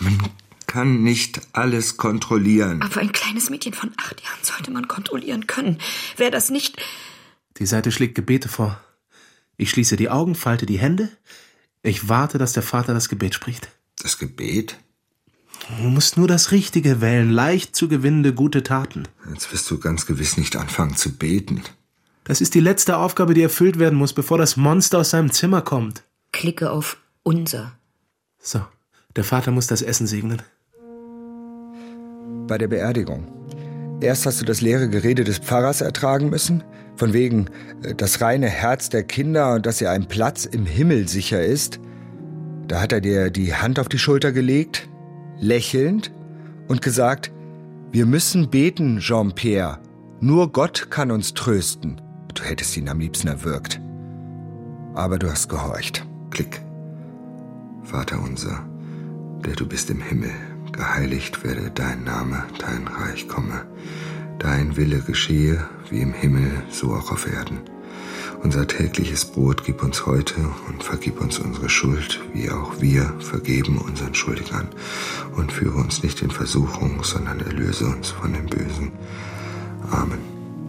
Man kann nicht alles kontrollieren. Aber ein kleines Mädchen von 8 Jahren sollte man kontrollieren können. Wäre das nicht... Die Seite schlägt Gebete vor. Ich schließe die Augen, falte die Hände. Ich warte, dass der Vater das Gebet spricht. Das Gebet? Du musst nur das Richtige wählen, leicht zu gewinnende gute Taten. Jetzt wirst du ganz gewiss nicht anfangen zu beten. Das ist die letzte Aufgabe, die erfüllt werden muss, bevor das Monster aus seinem Zimmer kommt. Klicke auf Unser. So, der Vater muss das Essen segnen. Bei der Beerdigung. Erst hast du das leere Gerede des Pfarrers ertragen müssen, von wegen das reine Herz der Kinder und dass ihr ein Platz im Himmel sicher ist. Da hat er dir die Hand auf die Schulter gelegt, lächelnd, und gesagt, wir müssen beten, Jean-Pierre. Nur Gott kann uns trösten. Du hättest ihn am liebsten erwürgt. Aber du hast gehorcht. Klick. Vater unser, der du bist im Himmel, geheiligt werde dein Name, dein Reich komme. Dein Wille geschehe, wie im Himmel, so auch auf Erden. Unser tägliches Brot gib uns heute und vergib uns unsere Schuld, wie auch wir vergeben unseren Schuldigern. Und führe uns nicht in Versuchung, sondern erlöse uns von dem Bösen. Amen.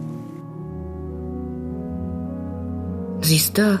Sie ist da.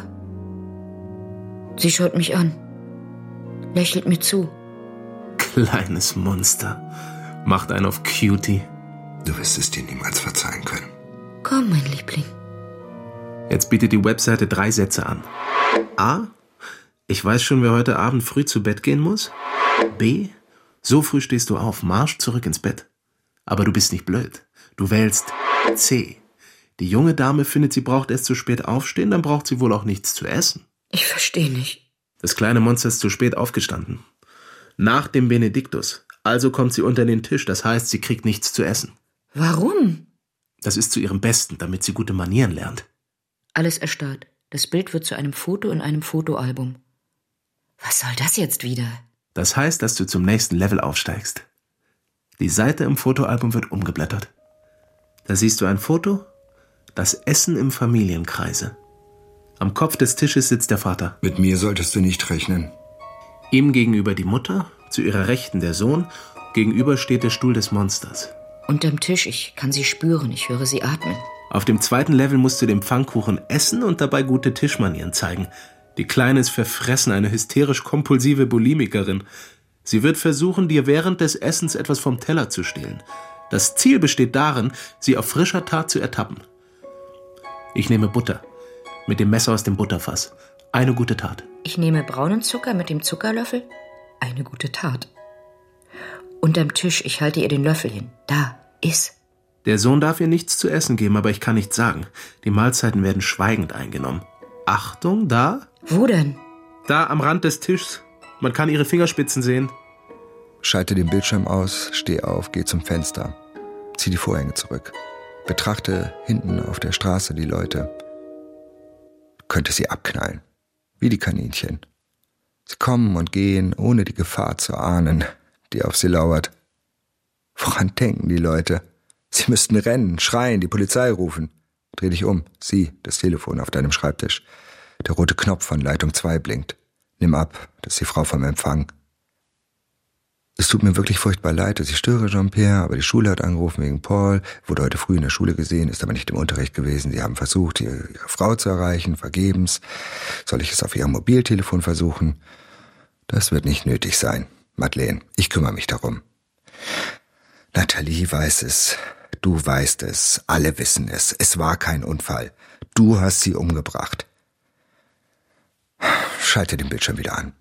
Sie schaut mich an. Lächelt mir zu. Kleines Monster. Macht einen auf Cutie. Du wirst es dir niemals verzeihen können. Komm, mein Liebling. Jetzt bietet die Webseite 3 Sätze an. A. Ich weiß schon, wer heute Abend früh zu Bett gehen muss. B. So früh stehst du auf, Marsch zurück ins Bett. Aber du bist nicht blöd. Du wählst C. Die junge Dame findet, sie braucht erst zu spät aufstehen, dann braucht sie wohl auch nichts zu essen. Ich verstehe nicht. Das kleine Monster ist zu spät aufgestanden. Nach dem Benediktus. Also kommt sie unter den Tisch, das heißt, sie kriegt nichts zu essen. Warum? Das ist zu ihrem Besten, damit sie gute Manieren lernt. Alles erstarrt. Das Bild wird zu einem Foto in einem Fotoalbum. Was soll das jetzt wieder? Das heißt, dass du zum nächsten Level aufsteigst. Die Seite im Fotoalbum wird umgeblättert. Da siehst du ein Foto, das Essen im Familienkreise. Am Kopf des Tisches sitzt der Vater. Mit mir solltest du nicht rechnen. Ihm gegenüber die Mutter, zu ihrer Rechten der Sohn, gegenüber steht der Stuhl des Monsters. Unterm Tisch, ich kann sie spüren, ich höre sie atmen. Auf dem 2. Level musst du den Pfannkuchen essen und dabei gute Tischmanieren zeigen. Die Kleine ist verfressen, eine hysterisch-kompulsive Bulimikerin. Sie wird versuchen, dir während des Essens etwas vom Teller zu stehlen. Das Ziel besteht darin, sie auf frischer Tat zu ertappen. Ich nehme Butter. Mit dem Messer aus dem Butterfass. Eine gute Tat. Ich nehme braunen Zucker mit dem Zuckerlöffel. Eine gute Tat. Unterm Tisch, ich halte ihr den Löffel hin. Da, iss. Der Sohn darf ihr nichts zu essen geben, aber ich kann nichts sagen. Die Mahlzeiten werden schweigend eingenommen. Achtung, da? Wo denn? Da am Rand des Tischs. Man kann ihre Fingerspitzen sehen. Schalte den Bildschirm aus, steh auf, geh zum Fenster. Zieh die Vorhänge zurück. Betrachte hinten auf der Straße die Leute. Du könntest sie abknallen. Wie die Kaninchen. Sie kommen und gehen, ohne die Gefahr zu ahnen, die auf sie lauert. Woran denken die Leute? Sie müssten rennen, schreien, die Polizei rufen. Dreh dich um, sieh das Telefon auf deinem Schreibtisch. Der rote Knopf von Leitung 2 blinkt. Nimm ab, das ist die Frau vom Empfang. Es tut mir wirklich furchtbar leid, dass ich störe, Jean-Pierre, aber die Schule hat angerufen wegen Paul, wurde heute früh in der Schule gesehen, ist aber nicht im Unterricht gewesen. Sie haben versucht, ihre Frau zu erreichen, vergebens. Soll ich es auf ihrem Mobiltelefon versuchen? Das wird nicht nötig sein. Madeleine, ich kümmere mich darum. Nathalie weiß es, du weißt es, alle wissen es. Es war kein Unfall. Du hast sie umgebracht. Schalte den Bildschirm wieder an.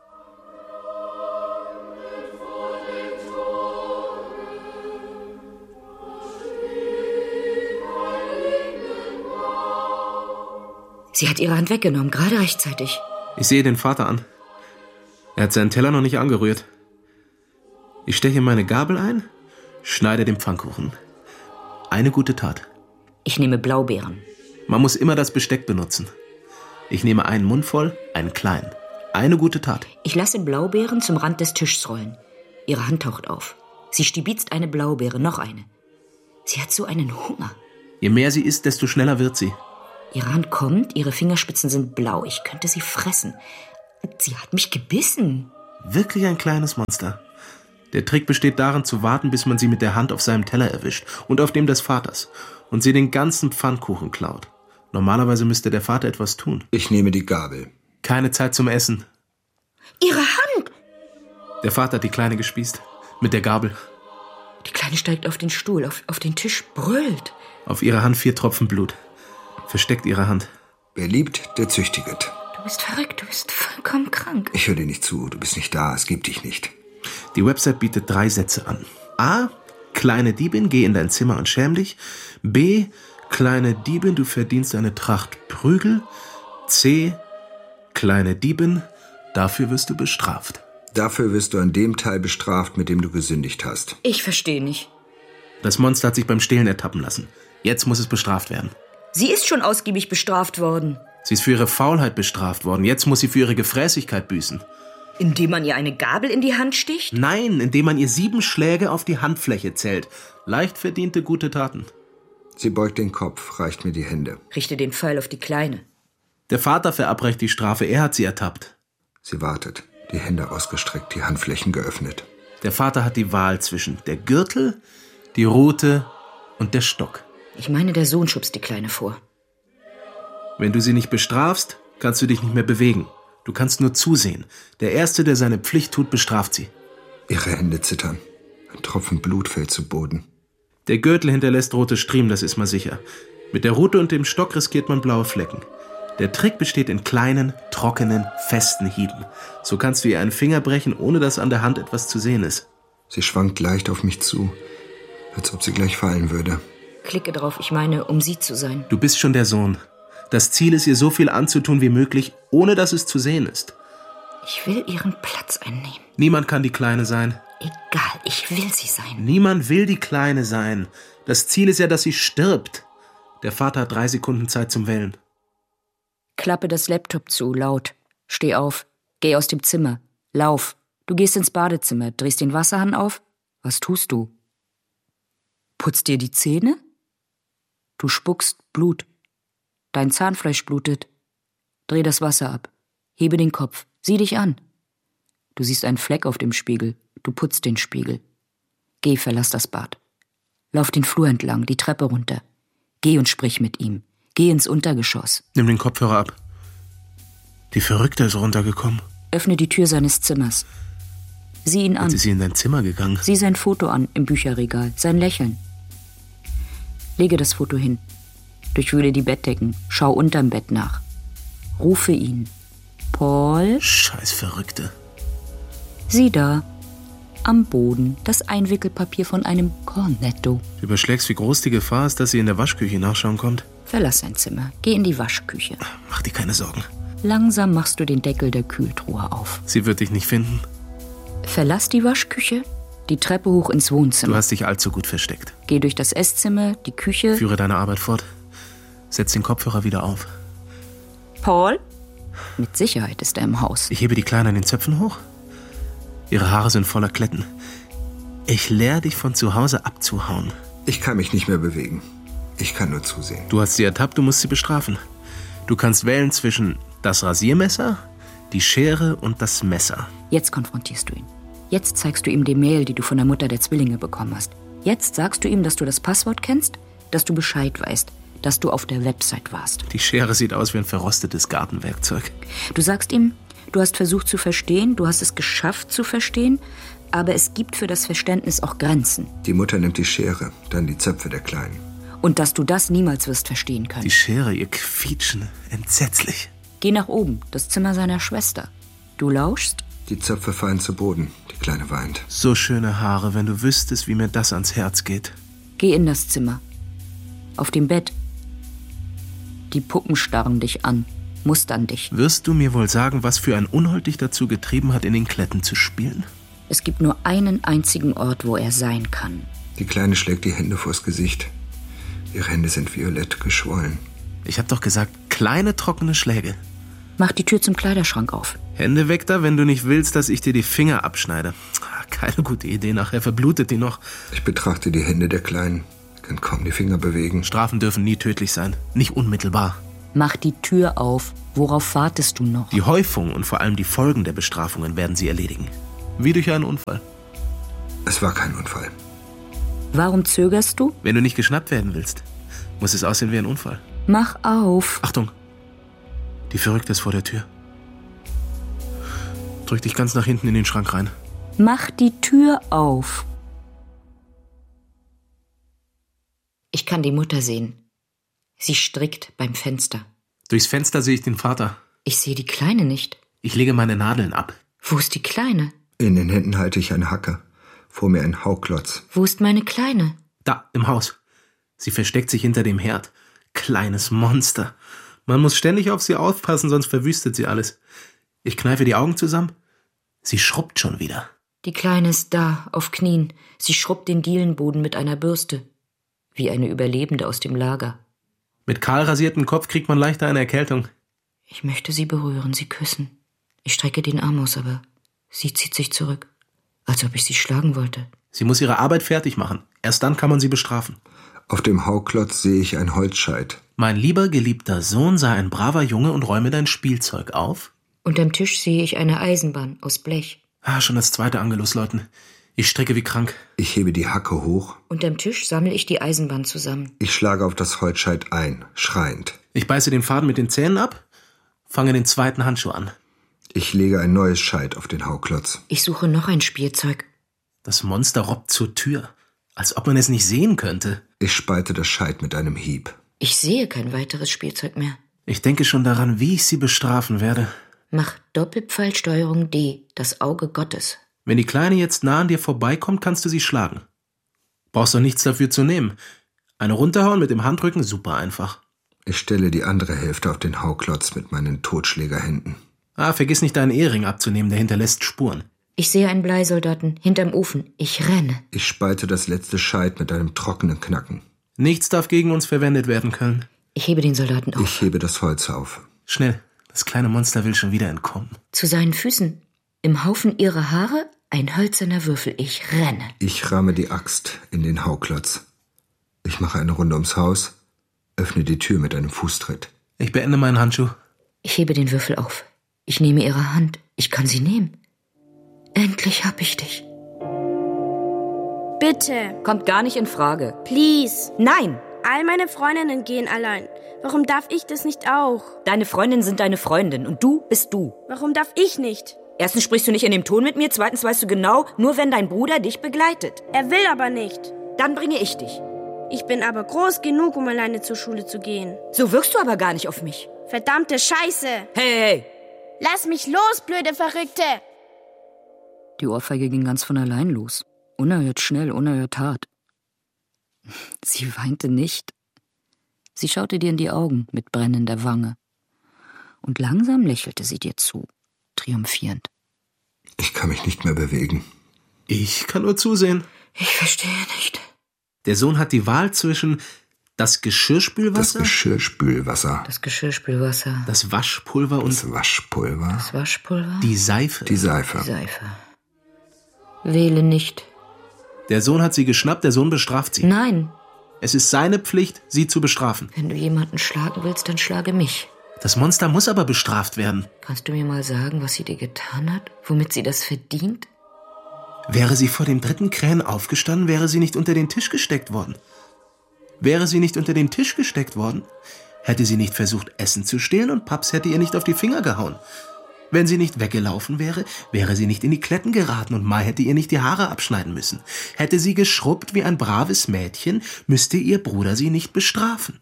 Sie hat ihre Hand weggenommen, gerade rechtzeitig. Ich sehe den Vater an. Er hat seinen Teller noch nicht angerührt. Ich steche meine Gabel ein, schneide den Pfannkuchen. Eine gute Tat. Ich nehme Blaubeeren. Man muss immer das Besteck benutzen. Ich nehme einen Mund voll, einen kleinen. Eine gute Tat. Ich lasse Blaubeeren zum Rand des Tischs rollen. Ihre Hand taucht auf. Sie stibitzt eine Blaubeere, noch eine. Sie hat so einen Hunger. Je mehr sie isst, desto schneller wird sie. Ihre Hand kommt, ihre Fingerspitzen sind blau. Ich könnte sie fressen. Sie hat mich gebissen. Wirklich ein kleines Monster. Der Trick besteht darin, zu warten, bis man sie mit der Hand auf seinem Teller erwischt und auf dem des Vaters und sie den ganzen Pfannkuchen klaut. Normalerweise müsste der Vater etwas tun. Ich nehme die Gabel. Keine Zeit zum Essen. Ihre Hand! Der Vater hat die Kleine gespießt. Mit der Gabel. Die Kleine steigt auf den Stuhl, auf den Tisch, brüllt. Auf ihrer Hand 4 Tropfen Blut. Versteckt ihre Hand. Wer liebt, der züchtiget. Du bist verrückt, du bist vollkommen krank. Ich höre dir nicht zu, du bist nicht da, es gibt dich nicht. Die Website bietet 3 Sätze an. A. Kleine Diebin, geh in dein Zimmer und schäm dich. B. Kleine Diebin, du verdienst eine Tracht Prügel. C. Kleine Diebin, dafür wirst du bestraft. Dafür wirst du an dem Teil bestraft, mit dem du gesündigt hast. Ich verstehe nicht. Das Monster hat sich beim Stehlen ertappen lassen. Jetzt muss es bestraft werden. Sie ist schon ausgiebig bestraft worden. Sie ist für ihre Faulheit bestraft worden. Jetzt muss sie für ihre Gefräßigkeit büßen. Indem man ihr eine Gabel in die Hand sticht? Nein, indem man ihr 7 Schläge auf die Handfläche zählt. Leicht verdiente gute Taten. Sie beugt den Kopf, reicht mir die Hände. Richte den Pfeil auf die Kleine. Der Vater verabreicht die Strafe, er hat sie ertappt. Sie wartet, die Hände ausgestreckt, die Handflächen geöffnet. Der Vater hat die Wahl zwischen der Gürtel, die Rute und der Stock. Ich meine, der Sohn schubst die Kleine vor. Wenn du sie nicht bestrafst, kannst du dich nicht mehr bewegen. Du kannst nur zusehen. Der Erste, der seine Pflicht tut, bestraft sie. Ihre Hände zittern. Ein Tropfen Blut fällt zu Boden. Der Gürtel hinterlässt rote Striemen, das ist mal sicher. Mit der Rute und dem Stock riskiert man blaue Flecken. Der Trick besteht in kleinen, trockenen, festen Hieben. So kannst du ihr einen Finger brechen, ohne dass an der Hand etwas zu sehen ist. Sie schwankt leicht auf mich zu, als ob sie gleich fallen würde. Klicke drauf, ich meine, um sie zu sein. Du bist schon der Sohn. Das Ziel ist, ihr so viel anzutun wie möglich, ohne dass es zu sehen ist. Ich will ihren Platz einnehmen. Niemand kann die Kleine sein. Egal, ich will sie sein. Niemand will die Kleine sein. Das Ziel ist ja, dass sie stirbt. Der Vater hat 3 Sekunden Zeit zum Wählen. Klappe das Laptop zu, laut. Steh auf. Geh aus dem Zimmer. Lauf. Du gehst ins Badezimmer, drehst den Wasserhahn auf. Was tust du? Putzt dir die Zähne? Du spuckst Blut. Dein Zahnfleisch blutet. Dreh das Wasser ab. Hebe den Kopf. Sieh dich an. Du siehst einen Fleck auf dem Spiegel. Du putzt den Spiegel. Geh, verlass das Bad. Lauf den Flur entlang, die Treppe runter. Geh und sprich mit ihm. Geh ins Untergeschoss. Nimm den Kopfhörer ab. Die Verrückte ist runtergekommen. Öffne die Tür seines Zimmers. Sieh ihn an. Jetzt ist sie in dein Zimmer gegangen. Sieh sein Foto an im Bücherregal, sein Lächeln. Lege das Foto hin. Durchwühle die Bettdecken. Schau unterm Bett nach. Rufe ihn. Paul? Scheiß Verrückte. Sieh da. Am Boden das Einwickelpapier von einem Cornetto. Du überschlägst, wie groß die Gefahr ist, dass sie in der Waschküche nachschauen kommt. Verlass sein Zimmer. Geh in die Waschküche. Mach dir keine Sorgen. Langsam machst du den Deckel der Kühltruhe auf. Sie wird dich nicht finden. Verlass die Waschküche, die Treppe hoch ins Wohnzimmer. Du hast dich allzu gut versteckt. Geh durch das Esszimmer, die Küche. Führe deine Arbeit fort. Setz den Kopfhörer wieder auf. Paul? Mit Sicherheit ist er im Haus. Ich hebe die Kleine an den Zöpfen hoch. Ihre Haare sind voller Kletten. Ich lehre dich von zu Hause abzuhauen. Ich kann mich nicht mehr bewegen. Ich kann nur zusehen. Du hast sie ertappt, du musst sie bestrafen. Du kannst wählen zwischen das Rasiermesser, die Schere und das Messer. Jetzt konfrontierst du ihn. Jetzt zeigst du ihm die Mail, die du von der Mutter der Zwillinge bekommen hast. Jetzt sagst du ihm, dass du das Passwort kennst, dass du Bescheid weißt, dass du auf der Website warst. Die Schere sieht aus wie ein verrostetes Gartenwerkzeug. Du sagst ihm, du hast versucht zu verstehen, du hast es geschafft zu verstehen, aber es gibt für das Verständnis auch Grenzen. Die Mutter nimmt die Schere, dann die Zöpfe der Kleinen. Und dass du das niemals wirst verstehen können. Die Schere, ihr Quietschen, entsetzlich. Geh nach oben, das Zimmer seiner Schwester. Du lauschst. Die Zöpfe fallen zu Boden, die Kleine weint. So schöne Haare, wenn du wüsstest, wie mir das ans Herz geht. Geh in das Zimmer. Auf dem Bett. Die Puppen starren dich an, mustern dich. Wirst du mir wohl sagen, was für ein Unhold dich dazu getrieben hat, in den Kletten zu spielen? Es gibt nur einen einzigen Ort, wo er sein kann. Die Kleine schlägt die Hände vors Gesicht. Ihre Hände sind violett geschwollen. Ich hab doch gesagt, kleine, trockene Schläge. Mach die Tür zum Kleiderschrank auf. Hände weg da, wenn du nicht willst, dass ich dir die Finger abschneide. Keine gute Idee, nachher verblutet die noch. Ich betrachte die Hände der Kleinen, kann kaum die Finger bewegen. Strafen dürfen nie tödlich sein, nicht unmittelbar. Mach die Tür auf. Worauf wartest du noch? Die Häufung und vor allem die Folgen der Bestrafungen werden sie erledigen. Wie durch einen Unfall. Es war kein Unfall. Warum zögerst du? Wenn du nicht geschnappt werden willst, muss es aussehen wie ein Unfall. Mach auf. Achtung, die Verrückte ist vor der Tür. Drück dich ganz nach hinten in den Schrank rein. Mach die Tür auf. Ich kann die Mutter sehen. Sie strickt beim Fenster. Durchs Fenster sehe ich den Vater. Ich sehe die Kleine nicht. Ich lege meine Nadeln ab. Wo ist die Kleine? In den Händen halte ich eine Hacke. Vor mir ein Hauklotz. Wo ist meine Kleine? Da, im Haus. Sie versteckt sich hinter dem Herd. Kleines Monster. Man muss ständig auf sie aufpassen, sonst verwüstet sie alles. Ich kneife die Augen zusammen. Sie schrubbt schon wieder. Die Kleine ist da, auf Knien. Sie schrubbt den Dielenboden mit einer Bürste. Wie eine Überlebende aus dem Lager. Mit kahl rasiertem Kopf kriegt man leichter eine Erkältung. Ich möchte sie berühren, sie küssen. Ich strecke den Arm aus, aber sie zieht sich zurück. Als ob ich sie schlagen wollte. Sie muss ihre Arbeit fertig machen. Erst dann kann man sie bestrafen. Auf dem Hauklotz sehe ich ein Holzscheit. Mein lieber, geliebter Sohn sei ein braver Junge und räume dein Spielzeug auf. Unterm Tisch sehe ich eine Eisenbahn aus Blech. Schon das zweite Angelus läuten. Ich stricke wie krank. Ich hebe die Hacke hoch. Unterm Tisch sammle ich die Eisenbahn zusammen. Ich schlage auf das Holzscheit ein, schreiend. Ich beiße den Faden mit den Zähnen ab, fange den zweiten Handschuh an. Ich lege ein neues Scheit auf den Hauklotz. Ich suche noch ein Spielzeug. Das Monster robbt zur Tür, als ob man es nicht sehen könnte. Ich spalte das Scheit mit einem Hieb. Ich sehe kein weiteres Spielzeug mehr. Ich denke schon daran, wie ich sie bestrafen werde. Mach Doppelpfeilsteuerung D, das Auge Gottes. Wenn die Kleine jetzt nah an dir vorbeikommt, kannst du sie schlagen. Brauchst doch nichts dafür zu nehmen. Eine runterhauen mit dem Handrücken, super einfach. Ich stelle die andere Hälfte auf den Hauklotz mit meinen Totschlägerhänden. Vergiss nicht, deinen Ehering abzunehmen, der hinterlässt Spuren. Ich sehe einen Bleisoldaten hinterm Ofen. Ich renne. Ich spalte das letzte Scheit mit einem trockenen Knacken. Nichts darf gegen uns verwendet werden können. Ich hebe den Soldaten auf. Ich hebe das Holz auf. Schnell, das kleine Monster will schon wieder entkommen. Zu seinen Füßen, im Haufen ihrer Haare, ein hölzerner Würfel. Ich renne. Ich ramme die Axt in den Hauklotz. Ich mache eine Runde ums Haus, öffne die Tür mit einem Fußtritt. Ich beende meinen Handschuh. Ich hebe den Würfel auf. Ich nehme ihre Hand. Ich kann sie nehmen. Endlich hab ich dich. Bitte. Kommt gar nicht in Frage. Please. Nein! All meine Freundinnen gehen allein. Warum darf ich das nicht auch? Deine Freundinnen sind deine Freundin und du bist du. Warum darf ich nicht? Erstens sprichst du nicht in dem Ton mit mir, zweitens weißt du genau, nur wenn dein Bruder dich begleitet. Er will aber nicht. Dann bringe ich dich. Ich bin aber groß genug, um alleine zur Schule zu gehen. So wirkst du aber gar nicht auf mich. Verdammte Scheiße. Hey! Lass mich los, blöde Verrückte. Die Ohrfeige ging ganz von allein los. Unerhört schnell, unerhört hart. Sie weinte nicht. Sie schaute dir in die Augen mit brennender Wange. Und langsam lächelte sie dir zu, triumphierend. Ich kann mich nicht mehr bewegen. Ich kann nur zusehen. Ich verstehe nicht. Der Sohn hat die Wahl zwischen das Geschirrspülwasser, Das Geschirrspülwasser. Das Geschirrspülwasser. das Waschpulver und Das Waschpulver. Das Waschpulver. die Seife. Die Seife. Seife. Wähle nicht. Der Sohn hat sie geschnappt, der Sohn bestraft sie. Nein. Es ist seine Pflicht, sie zu bestrafen. Wenn du jemanden schlagen willst, dann schlage mich. Das Monster muss aber bestraft werden. Kannst du mir mal sagen, was sie dir getan hat? Womit sie das verdient? Wäre sie vor dem dritten Krähen aufgestanden, wäre sie nicht unter den Tisch gesteckt worden. Wäre sie nicht unter den Tisch gesteckt worden, hätte sie nicht versucht, Essen zu stehlen und Paps hätte ihr nicht auf die Finger gehauen. Wenn sie nicht weggelaufen wäre, wäre sie nicht in die Kletten geraten und Mai hätte ihr nicht die Haare abschneiden müssen. Hätte sie geschrubbt wie ein braves Mädchen, müsste ihr Bruder sie nicht bestrafen.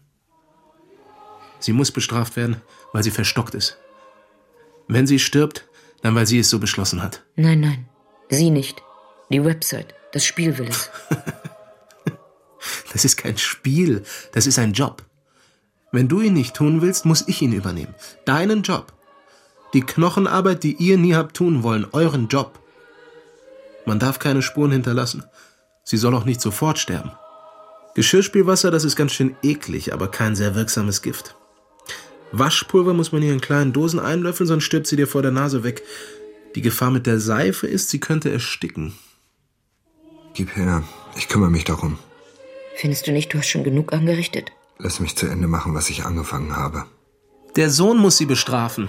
Sie muss bestraft werden, weil sie verstockt ist. Wenn sie stirbt, dann weil sie es so beschlossen hat. Nein, nein. Sie nicht. Die Website. Das Spiel will es. Das ist kein Spiel, das ist ein Job. Wenn du ihn nicht tun willst, muss ich ihn übernehmen. Deinen Job. Die Knochenarbeit, die ihr nie habt tun wollen, euren Job. Man darf keine Spuren hinterlassen. Sie soll auch nicht sofort sterben. Geschirrspülwasser, das ist ganz schön eklig, aber kein sehr wirksames Gift. Waschpulver muss man hier in kleinen Dosen einlöffeln, sonst stirbt sie dir vor der Nase weg. Die Gefahr mit der Seife ist, sie könnte ersticken. Gib her, ich kümmere mich darum. Findest du nicht, du hast schon genug angerichtet? Lass mich zu Ende machen, was ich angefangen habe. Der Sohn muss sie bestrafen.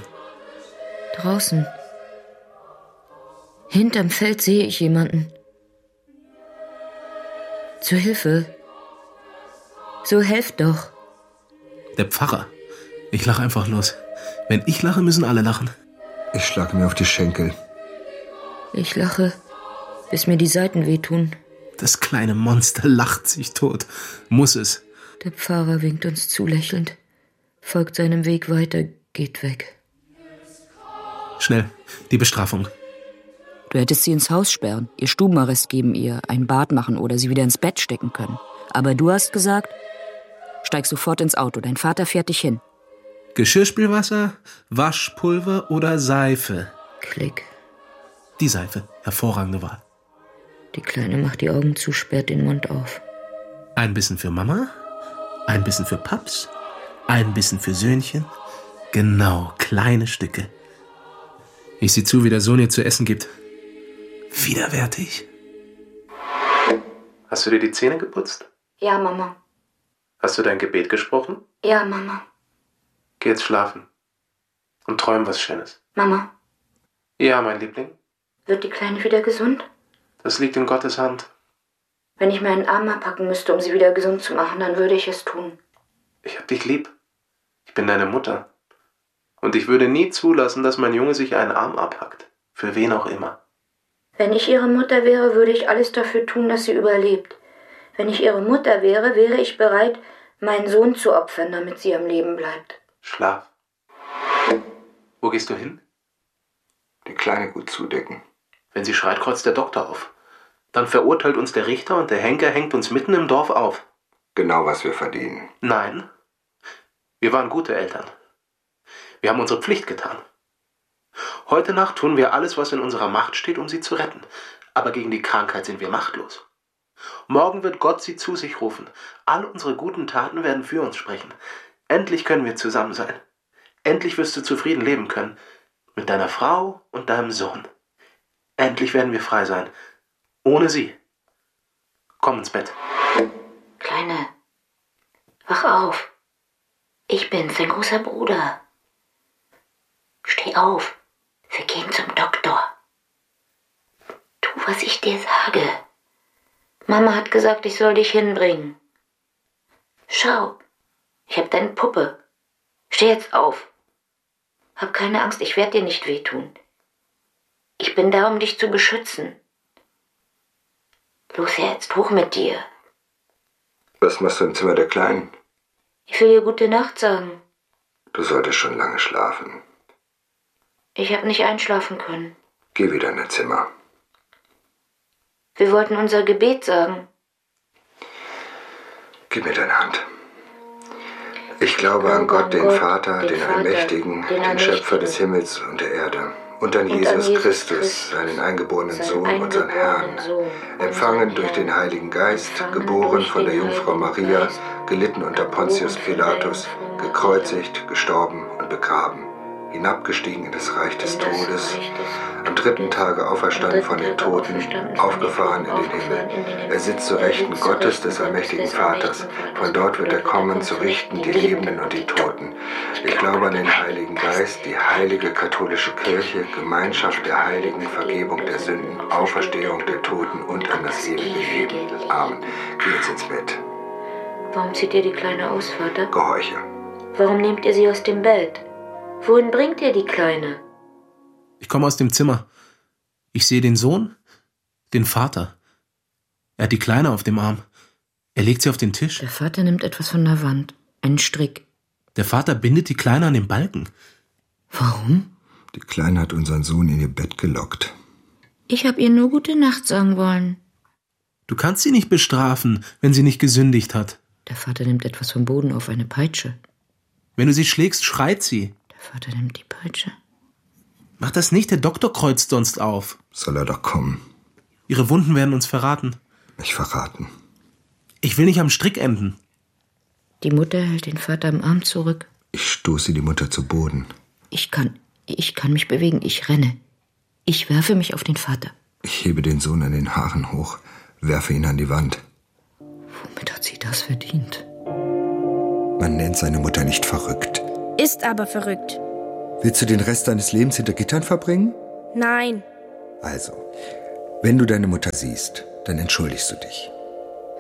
Draußen. Hinterm Feld sehe ich jemanden. Zur Hilfe. So helft doch. Der Pfarrer. Ich lache einfach los. Wenn ich lache, müssen alle lachen. Ich schlage mir auf die Schenkel. Ich lache, bis mir die Seiten wehtun. Das kleine Monster lacht sich tot. Muss es. Der Pfarrer winkt uns zulächelnd, folgt seinem Weg weiter, geht weg. Schnell, die Bestrafung. Du hättest sie ins Haus sperren, ihr Stubenarrest geben, ihr ein Bad machen oder sie wieder ins Bett stecken können. Aber du hast gesagt, steig sofort ins Auto, dein Vater fährt dich hin. Geschirrspülwasser, Waschpulver oder Seife? Klick. Die Seife, hervorragende Wahl. Die Kleine macht die Augen zu, sperrt den Mund auf. Ein bisschen für Mama, ein bisschen für Paps, ein bisschen für Söhnchen. Genau, kleine Stücke. Ich sehe zu, wie der Sohn ihr zu essen gibt. Widerwärtig. Hast du dir die Zähne geputzt? Ja, Mama. Hast du dein Gebet gesprochen? Ja, Mama. Geh jetzt schlafen. Und träum was Schönes. Mama, Ja, mein Liebling. wird die Kleine wieder gesund? Das liegt in Gottes Hand. Wenn ich meinen Arm abpacken müsste, um sie wieder gesund zu machen, dann würde ich es tun. Ich hab dich lieb. Ich bin deine Mutter. Und ich würde nie zulassen, dass mein Junge sich einen Arm abhackt. Für wen auch immer. Wenn ich ihre Mutter wäre, würde ich alles dafür tun, dass sie überlebt. Wenn ich ihre Mutter wäre, wäre ich bereit, meinen Sohn zu opfern, damit sie am Leben bleibt. Schlaf. Wo gehst du hin? Die Kleine gut zudecken. Wenn sie schreit, kreuzt der Doktor auf. Dann verurteilt uns der Richter und der Henker hängt uns mitten im Dorf auf. Genau, was wir verdienen. Nein. Wir waren gute Eltern. Wir haben unsere Pflicht getan. Heute Nacht tun wir alles, was in unserer Macht steht, um sie zu retten. Aber gegen die Krankheit sind wir machtlos. Morgen wird Gott sie zu sich rufen. All unsere guten Taten werden für uns sprechen. Endlich können wir zusammen sein. Endlich wirst du zufrieden leben können. Mit deiner Frau und deinem Sohn. Endlich werden wir frei sein. Ohne sie. Komm ins Bett. Kleine, wach auf. Ich bin's, dein großer Bruder. Steh auf. Wir gehen zum Doktor. Tu, was ich dir sage. Mama hat gesagt, ich soll dich hinbringen. Schau, ich hab deine Puppe. Steh jetzt auf. Hab keine Angst, ich werde dir nicht wehtun. Ich bin da, um dich zu beschützen. Los jetzt, hoch mit dir. Was machst du im Zimmer der Kleinen? Ich will ihr gute Nacht sagen. Du solltest schon lange schlafen. Ich hab nicht einschlafen können. Geh wieder in dein Zimmer. Wir wollten unser Gebet sagen. Gib mir deine Hand. Ich glaube an Gott, den Vater, den Allmächtigen, den Schöpfer des Himmels und der Erde. Und an Jesus Christus, seinen eingeborenen Sohn, unseren Herrn, empfangen durch den Heiligen Geist, geboren von der Jungfrau Maria, gelitten unter Pontius Pilatus, gekreuzigt, gestorben und begraben, hinabgestiegen in das Reich des Todes, am dritten Tage auferstanden von den Toten, aufgefahren in den Himmel. Er sitzt zur Rechten Gottes, des allmächtigen Vaters. Von dort wird er kommen, zu richten die Lebenden und die Toten. Ich glaube an den Heiligen Geist, die heilige katholische Kirche, Gemeinschaft der Heiligen, Vergebung der Sünden, Auferstehung der Toten und an das ewige Leben. Amen. Geh jetzt ins Bett. Warum zieht ihr die Kleine aus, Vater? Gehorche. Warum nehmt ihr sie aus dem Bett? Wohin bringt ihr die Kleine? Ich komme aus dem Zimmer. Ich sehe den Sohn, den Vater. Er hat die Kleine auf dem Arm. Er legt sie auf den Tisch. Der Vater nimmt etwas von der Wand. Einen Strick. Der Vater bindet die Kleine an den Balken. Warum? Die Kleine hat unseren Sohn in ihr Bett gelockt. Ich hab ihr nur gute Nacht sagen wollen. Du kannst sie nicht bestrafen, wenn sie nicht gesündigt hat. Der Vater nimmt etwas vom Boden auf, eine Peitsche. Wenn du sie schlägst, schreit sie. Der Vater nimmt die Peitsche. Mach das nicht, der Doktor kreuzt sonst auf. Soll er doch kommen. Ihre Wunden werden uns verraten. Nicht verraten. Ich will nicht am Strick enden. Die Mutter hält den Vater am Arm zurück. Ich stoße die Mutter zu Boden. Ich kann mich bewegen, ich renne. Ich werfe mich auf den Vater. Ich hebe den Sohn an den Haaren hoch, werfe ihn an die Wand. Womit hat sie das verdient? Man nennt seine Mutter nicht verrückt. Ist aber verrückt. Willst du den Rest deines Lebens hinter Gittern verbringen? Nein. Also, wenn du deine Mutter siehst, dann entschuldigst du dich.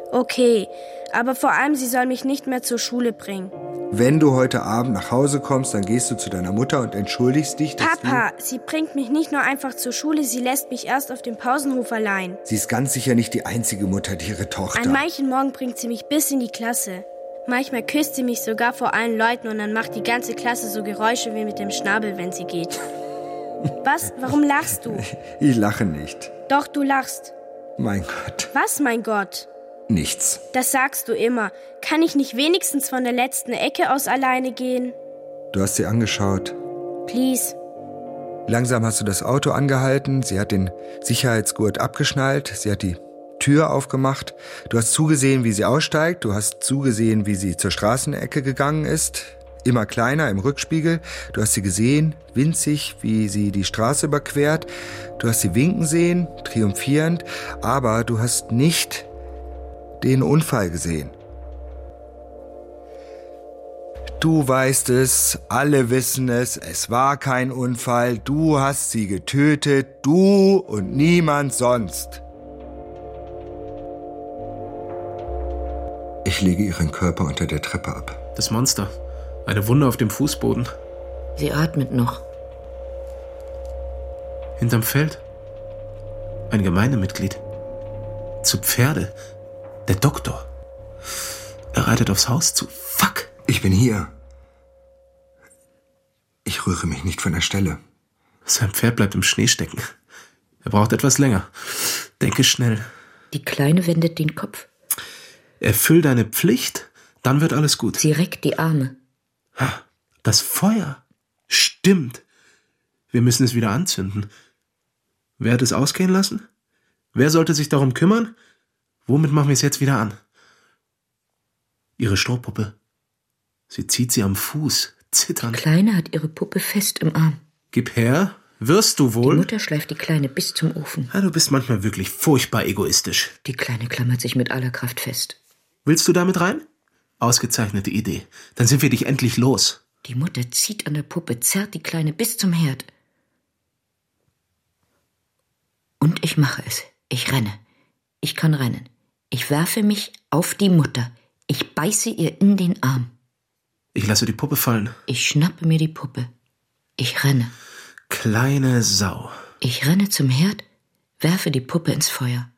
Okay, aber vor allem, sie soll mich nicht mehr zur Schule bringen. Wenn du heute Abend nach Hause kommst, dann gehst du zu deiner Mutter und entschuldigst dich, dass Papa, sie bringt mich nicht nur einfach zur Schule, sie lässt mich erst auf dem Pausenhof allein. Sie ist ganz sicher nicht die einzige Mutter, die ihre Tochter... An manchen Morgen bringt sie mich bis in die Klasse. Manchmal küsst sie mich sogar vor allen Leuten und dann macht die ganze Klasse so Geräusche wie mit dem Schnabel, wenn sie geht. Was? Warum lachst du? Ich lache nicht. Doch, du lachst. Mein Gott. Was, mein Gott? Nichts. Das sagst du immer. Kann ich nicht wenigstens von der letzten Ecke aus alleine gehen? Du hast sie angeschaut. Please. Langsam hast du das Auto angehalten. Sie hat den Sicherheitsgurt abgeschnallt. Sie hat die Tür aufgemacht. Du hast zugesehen, wie sie aussteigt. Du hast zugesehen, wie sie zur Straßenecke gegangen ist. Immer kleiner im Rückspiegel. Du hast sie gesehen, winzig, wie sie die Straße überquert. Du hast sie winken sehen, triumphierend. Aber du hast nicht den Unfall gesehen. Du weißt es, alle wissen es war kein Unfall. Du hast sie getötet, du und niemand sonst. Ich lege ihren Körper unter der Treppe ab. Das Monster. Eine Wunde auf dem Fußboden. Sie atmet noch. Hinterm Feld. Ein Gemeindemitglied. Zu Pferde. Der Doktor. Er reitet aufs Haus zu. Fuck! Ich bin hier. Ich rühre mich nicht von der Stelle. Sein Pferd bleibt im Schnee stecken. Er braucht etwas länger. Denke schnell. Die Kleine wendet den Kopf. Erfüll deine Pflicht, dann wird alles gut. Sie reckt die Arme. Das Feuer. Stimmt. Wir müssen es wieder anzünden. Wer hat es ausgehen lassen? Wer sollte sich darum kümmern? Womit machen wir es jetzt wieder an? Ihre Strohpuppe. Sie zieht sie am Fuß, zitternd. Die Kleine hat ihre Puppe fest im Arm. Gib her. Wirst du wohl? Die Mutter schleift die Kleine bis zum Ofen. Ja, du bist manchmal wirklich furchtbar egoistisch. Die Kleine klammert sich mit aller Kraft fest. Willst du damit rein? Ausgezeichnete Idee. Dann sind wir dich endlich los. Die Mutter zieht an der Puppe, zerrt die Kleine bis zum Herd. Und ich mache es. Ich renne. Ich kann rennen. Ich werfe mich auf die Mutter. Ich beiße ihr in den Arm. Ich lasse die Puppe fallen. Ich schnappe mir die Puppe. Ich renne. Kleine Sau. Ich renne zum Herd, werfe die Puppe ins Feuer.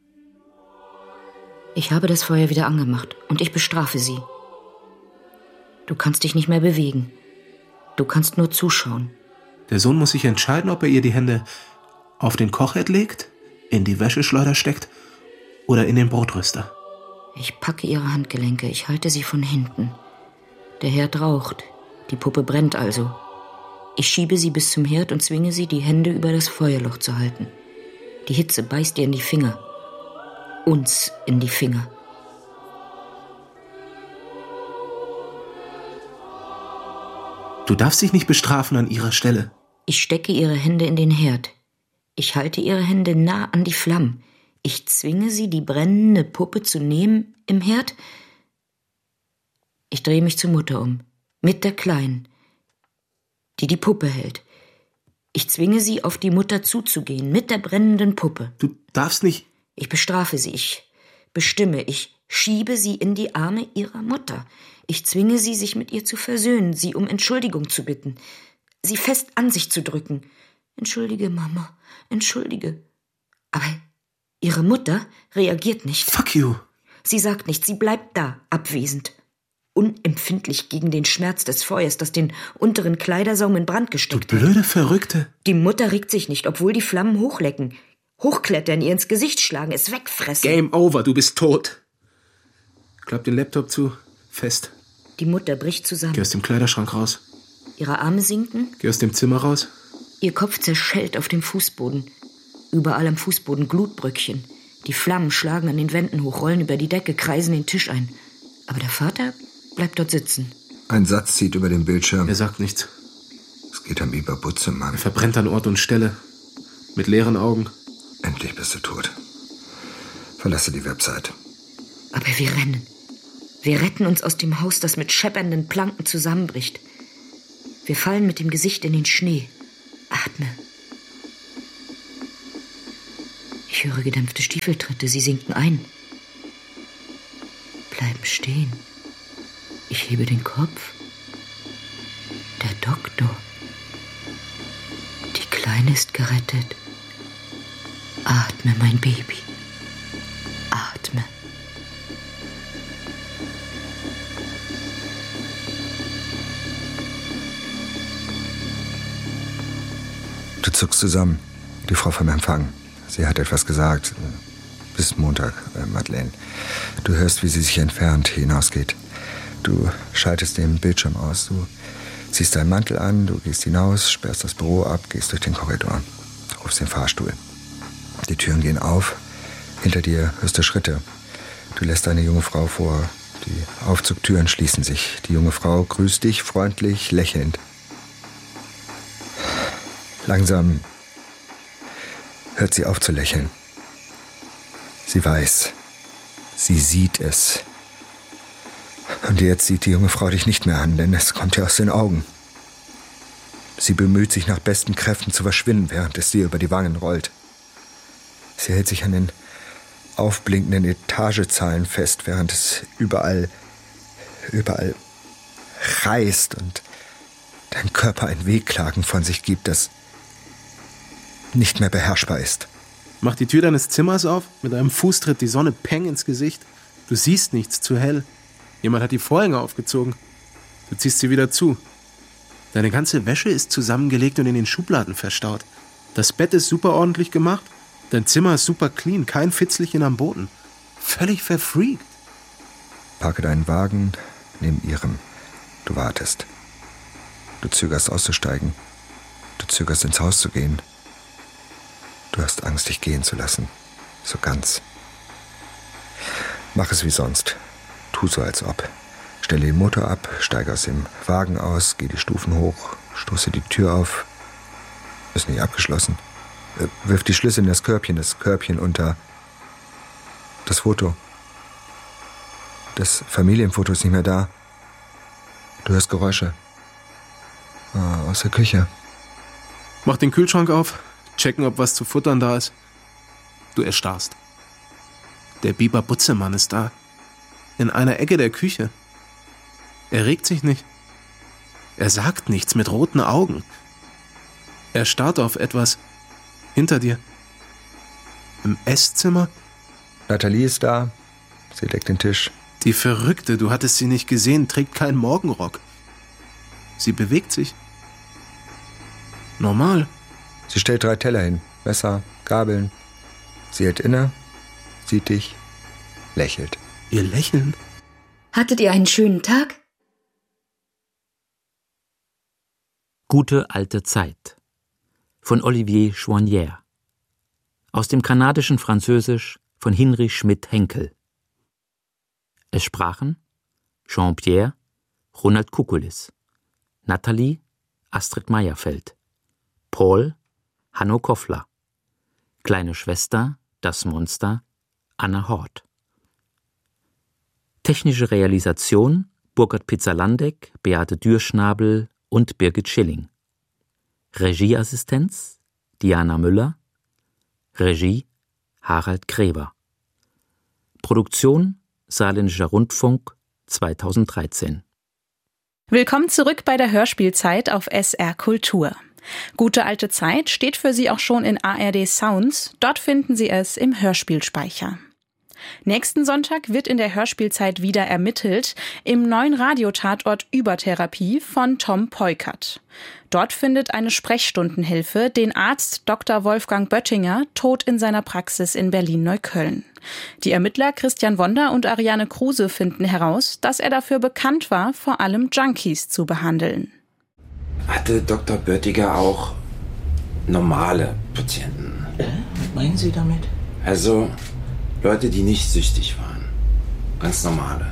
Ich habe das Feuer wieder angemacht und ich bestrafe sie. Du kannst dich nicht mehr bewegen. Du kannst nur zuschauen. Der Sohn muss sich entscheiden, ob er ihr die Hände auf den Kochherd legt, in die Wäscheschleuder steckt oder in den Brotröster. Ich packe ihre Handgelenke, ich halte sie von hinten. Der Herd raucht, die Puppe brennt also. Ich schiebe sie bis zum Herd und zwinge sie, die Hände über das Feuerloch zu halten. Die Hitze beißt ihr in die Finger. Uns in die Finger. Du darfst dich nicht bestrafen an ihrer Stelle. Ich stecke ihre Hände in den Herd. Ich halte ihre Hände nah an die Flammen. Ich zwinge sie, die brennende Puppe zu nehmen im Herd. Ich drehe mich zur Mutter um, mit der Kleinen, die die Puppe hält. Ich zwinge sie, auf die Mutter zuzugehen, mit der brennenden Puppe. Du darfst nicht... Ich bestrafe sie, ich bestimme, ich schiebe sie in die Arme ihrer Mutter. Ich zwinge sie, sich mit ihr zu versöhnen, sie um Entschuldigung zu bitten, sie fest an sich zu drücken. Entschuldige, Mama, entschuldige. Aber ihre Mutter reagiert nicht. Fuck you. Sie sagt nichts, sie bleibt da, abwesend. Unempfindlich gegen den Schmerz des Feuers, das den unteren Kleidersaum in Brand gesteckt Du blöde Verrückte. Die Mutter regt sich nicht, obwohl die Flammen hochlecken. Hochklettern, ihr ins Gesicht schlagen, es wegfressen. Game over, du bist tot. Klapp den Laptop zu, fest. Die Mutter bricht zusammen. Geh aus dem Kleiderschrank raus. Ihre Arme sinken. Geh aus dem Zimmer raus. Ihr Kopf zerschellt auf dem Fußboden. Überall am Fußboden Glutbröckchen. Die Flammen schlagen an den Wänden hoch, rollen über die Decke, kreisen den Tisch ein. Aber der Vater bleibt dort sitzen. Ein Satz zieht über den Bildschirm. Er sagt nichts. Es geht am Biber Butzemann. Er verbrennt an Ort und Stelle. Mit leeren Augen. Endlich bist du tot. Verlasse die Website. Aber wir rennen. Wir retten uns aus dem Haus, das mit scheppernden Planken zusammenbricht. Wir fallen mit dem Gesicht in den Schnee. Atme. Ich höre gedämpfte Stiefeltritte, sie sinken ein. bleiben stehen. Ich hebe den Kopf. Der Doktor. Die Kleine ist gerettet. Atme, mein Baby. Atme. Du zuckst zusammen. Die Frau vom Empfang. Sie hat etwas gesagt. Bis Montag, Madeleine. Du hörst, wie sie sich entfernt, hinausgeht. Du schaltest den Bildschirm aus. Du ziehst deinen Mantel an, du gehst hinaus, sperrst das Büro ab, gehst durch den Korridor. Rufst den Fahrstuhl. Die Türen gehen auf. Hinter dir hörst du Schritte. Du lässt eine junge Frau vor. Die Aufzugtüren schließen sich. Die junge Frau grüßt dich freundlich, lächelnd. Langsam hört sie auf zu lächeln. Sie weiß. Sie sieht es. Und jetzt sieht die junge Frau dich nicht mehr an, denn es kommt ihr aus den Augen. Sie bemüht sich nach besten Kräften zu verschwinden, während es dir über die Wangen rollt. Sie hält sich an den aufblinkenden Etagezahlen fest, während es überall reißt und dein Körper ein Wehklagen von sich gibt, das nicht mehr beherrschbar ist. Mach die Tür deines Zimmers auf, mit einem Fuß tritt die Sonne peng ins Gesicht. Du siehst nichts, zu hell. Jemand hat die Vorhänge aufgezogen. Du ziehst sie wieder zu. Deine ganze Wäsche ist zusammengelegt und in den Schubladen verstaut. Das Bett ist super ordentlich gemacht. Dein Zimmer ist super clean, kein Fitzlichen am Boden. Völlig verfreakt. Parke deinen Wagen neben ihrem. Du wartest. Du zögerst auszusteigen. Du zögerst ins Haus zu gehen. Du hast Angst, dich gehen zu lassen. So ganz. Mach es wie sonst. Tu so, als ob. Stelle den Motor ab, steige aus dem Wagen aus, geh die Stufen hoch, stoße die Tür auf. Ist nicht abgeschlossen. Wirf die Schlüssel in das Körbchen unter das Foto. Das Familienfoto ist nicht mehr da. Du hörst Geräusche. Aus der Küche. Mach den Kühlschrank auf, checken, ob was zu futtern da ist. Du erstarrst. Der Biber Butzemann ist da. In einer Ecke der Küche. Er regt sich nicht. Er sagt nichts mit roten Augen. Er starrt auf etwas hinter dir. Im Esszimmer? Nathalie ist da. Sie deckt den Tisch. Die Verrückte, du hattest sie nicht gesehen, trägt keinen Morgenrock. Sie bewegt sich. Normal. Sie stellt 3 Teller hin. Messer, Gabeln. Sie hält inne, sieht dich, lächelt. Ihr Lächeln? Hattet ihr einen schönen Tag? Gute alte Zeit von Olivier Chouanière. Aus dem kanadischen Französisch von Hinrich Schmidt-Henkel. Es sprachen Jean-Pierre, Ronald Kukulis, Nathalie, Astrid Meyerfeld, Paul, Hanno Koffler, kleine Schwester, das Monster, Anna Hort. Technische Realisation Burkhard Pizzalandek, Beate Dürschnabel und Birgit Schilling. Regieassistenz Diana Müller. Regie Harald Gräber. Produktion Saarländischer Rundfunk 2013. Willkommen zurück bei der Hörspielzeit auf SR Kultur. Gute alte Zeit steht für Sie auch schon in ARD Sounds. Dort finden Sie es im Hörspielspeicher. Nächsten Sonntag wird in der Hörspielzeit wieder ermittelt im neuen Radiotatort Übertherapie von Tom Peukert. Dort findet eine Sprechstundenhilfe den Arzt Dr. Wolfgang Böttinger tot in seiner Praxis in Berlin-Neukölln. Die Ermittler Christian Wonder und Ariane Kruse finden heraus, dass er dafür bekannt war, vor allem Junkies zu behandeln. Hatte Dr. Böttiger auch normale Patienten? Was meinen Sie damit? Also Leute, die nicht süchtig waren. Ganz normale.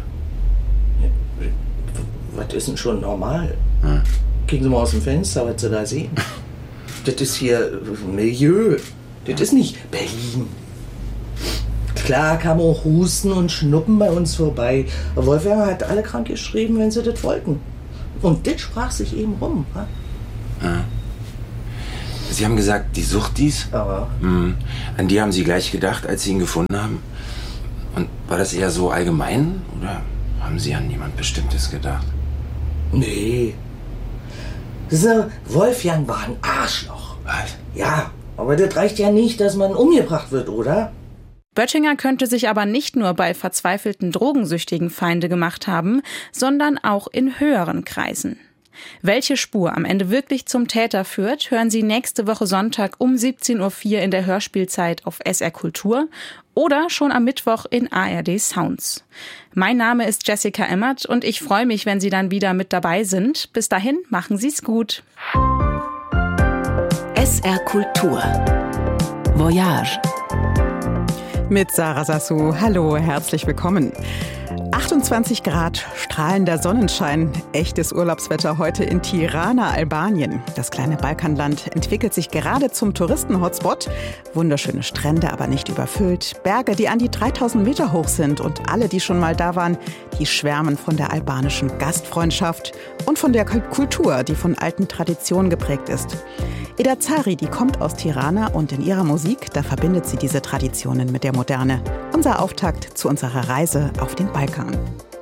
Was ist denn schon normal? Kriegen Sie mal aus dem Fenster, was Sie da sehen. Das ist hier Milieu. Das ist nicht Berlin. Klar kam auch Husten und Schnuppen bei uns vorbei. Wolfgang hat alle krank geschrieben, wenn sie das wollten. Und das sprach sich eben rum. Ha? Ja. Sie haben gesagt, die Suchtis? Ja. An die haben Sie gleich gedacht, als Sie ihn gefunden haben? Und war das eher so allgemein oder haben Sie an niemand Bestimmtes gedacht? Nee. Dieser Wolfgang war ein Arschloch. Was? Ja, aber das reicht ja nicht, dass man umgebracht wird, oder? Böttinger könnte sich aber nicht nur bei verzweifelten Drogensüchtigen Feinde gemacht haben, sondern auch in höheren Kreisen. Welche Spur am Ende wirklich zum Täter führt, hören Sie nächste Woche Sonntag um 17.04 Uhr in der Hörspielzeit auf SR Kultur oder schon am Mittwoch in ARD Sounds. Mein Name ist Jessica Emmert und ich freue mich, wenn Sie dann wieder mit dabei sind. Bis dahin, machen Sie's gut. SR Kultur Voyage mit Sarah Sassou. Hallo, herzlich willkommen. 28 Grad, strahlender Sonnenschein, echtes Urlaubswetter heute in Tirana, Albanien. Das kleine Balkanland entwickelt sich gerade zum Touristen-Hotspot. Wunderschöne Strände, aber nicht überfüllt. Berge, die an die 3000 Meter hoch sind. Und alle, die schon mal da waren, die schwärmen von der albanischen Gastfreundschaft und von der Kultur, die von alten Traditionen geprägt ist. Eda Zari, die kommt aus Tirana und in ihrer Musik, da verbindet sie diese Traditionen mit der Moderne. Unser Auftakt zu unserer Reise auf den Balkan.